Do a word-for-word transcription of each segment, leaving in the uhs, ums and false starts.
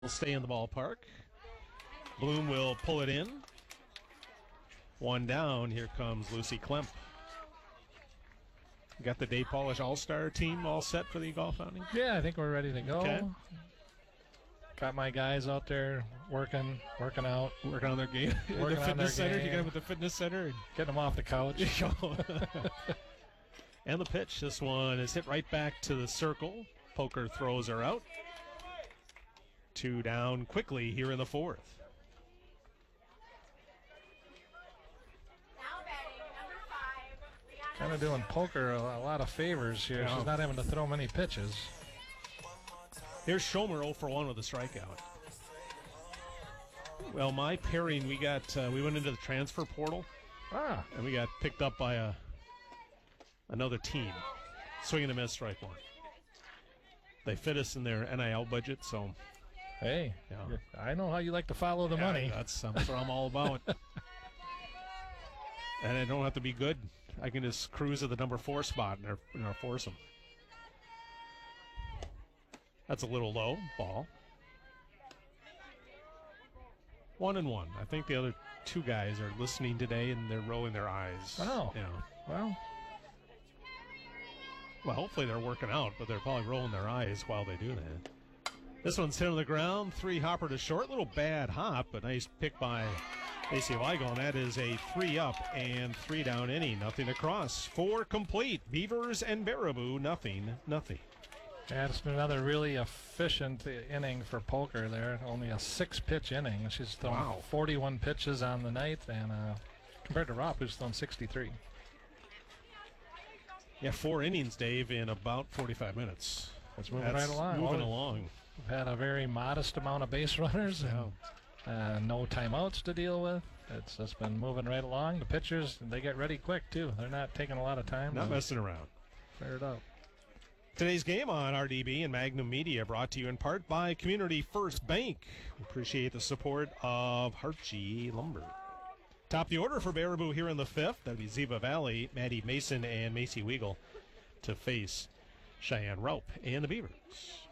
will stay in the ballpark. Bloom will pull it in. One down. Here comes Lucy Klemp. Got the Day Polish All-Star team all set for the golf outing? Yeah, I think we're ready to go. Okay. Got my guys out there working, working out. Working on their game. Working the on fitness their center. game. You got them at the fitness center. And Getting them off the couch. And the pitch. This one is hit right back to the circle. Poker throws her out. Two down quickly here in the fourth. Now batting, number five. Kind of doing Poker a, a lot of favors here. Yeah. She's not having to throw many pitches. Here's Schomer oh for one with a strikeout. Well, my pairing, we got uh, we went into the transfer portal, Ah, and we got picked up by a another team. Swing and a miss, strike one. They fit us in their N I L budget, so hey, Yeah. I know how you like to follow the yeah, money. That's, that's what I'm all about. And I don't have to be good. I can just cruise at the number four spot in our, in our foursome. That's a little low. Ball. One and one. I think the other two guys are listening today and they're rolling their eyes. Oh. Yeah. Well, Well, hopefully they're working out, but they're probably rolling their eyes while they do that. This one's hit on the ground. Three hopper to short. Little bad hop, but nice pick by A C Weigel, and that is a three up and three down inning. Nothing across. Four complete. Beavers and Baraboo, nothing, nothing. yeah, it's been another really efficient inning for Poker there. Only a six-pitch inning. She's thrown Wow. forty-one pitches on the night, and uh, compared to Rob, who's thrown sixty-three. Yeah, four innings, Dave, in about forty-five minutes. It's moving That's right along. Moving Well, along. We've had a very modest amount of base runners and uh, no timeouts to deal with. It's just been moving right along. The pitchers, they get ready quick, too. They're not taking a lot of time. Not to messing around. figure it out. Today's game on R D B and Magnum Media brought to you in part by Community First Bank. We appreciate the support of Hartje Lumber. Top the order for Baraboo here in the fifth. That'd be Ziva Valley, Maddie Mason, and Macy Weigel to face Cheyenne Raup and the Beavers.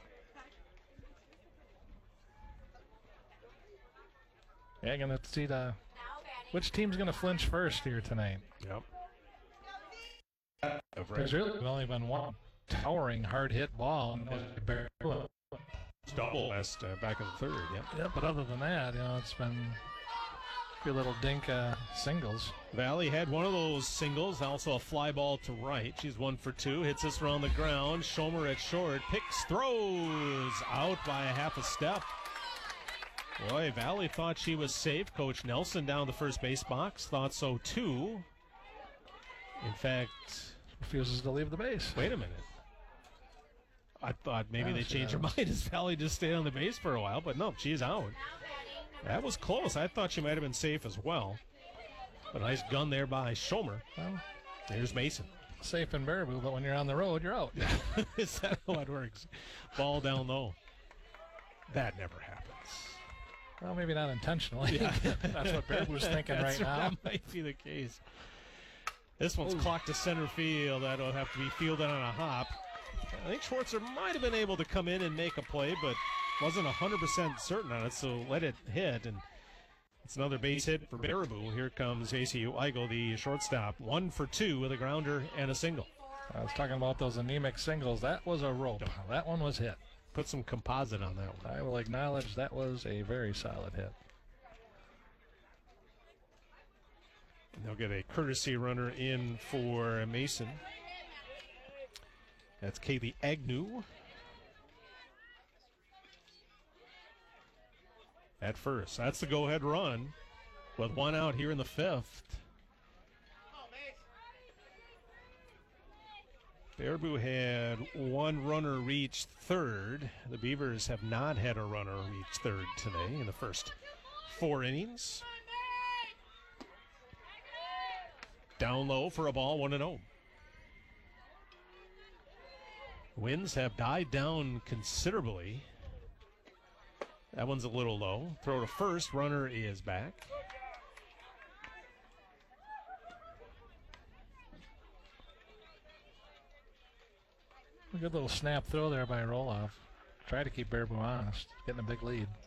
Yeah, going to see the Now batting. which team's going to flinch first here tonight. Yep. There's really only been one towering hard-hit ball. And that was Baraboo. Double last uh, back in the third. Yep. Yeah, but other than that, you know, it's been a few little dink uh, singles. Valley had one of those singles, also a fly ball to right. She's one for two, hits this one on the ground. Schomer at short, picks, throws, out by a half a step. Boy, Valley thought she was safe. Coach Nelson down the first base box thought so too. In fact, Refuses to leave the base. wait a minute. I thought maybe Yeah, they she changed their does. mind as Valley just stayed on the base for a while, but no, she's out. Now batting, number That was close. I thought she might have been safe as well. But a nice gun there by Schomer. Well, There's Mason. safe in Baraboo, but when you're on the road, you're out. Is that how it works? Ball down low. That never happens. Well, maybe not intentionally. That's what Baraboo's thinking right That's- now. That might be the case. This one's clocked to center field. That'll have to be fielded on a hop. I think Schwartzer might have been able to come in and make a play, but wasn't one hundred percent certain on it, so let it hit. And it's another base hit for Baraboo. Here comes A C U Weigel, the shortstop. One for two with a grounder and a single. I was talking about those anemic singles. That was a rope. That one was hit. Put some composite on that one. I will acknowledge that was a very solid hit. And they'll get a courtesy runner in for Mason. That's Kaylee Agnew. At first. That's the go-ahead run with one out here in the fifth. Baraboo had one runner reach third. The Beavers have not had a runner reach third today in the first four innings. Down low for a ball, one and oh. Winds have died down considerably. That one's a little low. Throw to first. Runner is back. A good little snap throw there by Roloff. try to keep Baraboo honest, getting a big lead.